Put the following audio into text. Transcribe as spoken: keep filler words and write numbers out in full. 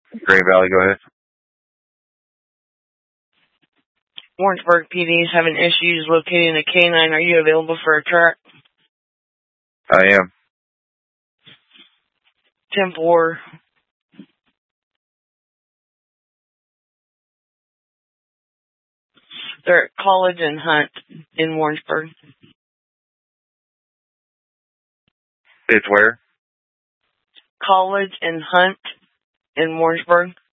Grey Valley, go ahead. Warrensburg P D is having issues locating a canine. Are you available for a track? I am. ten four. They're at College and Hunt in Warrensburg. It's where? College and Hunt in Warrensburg.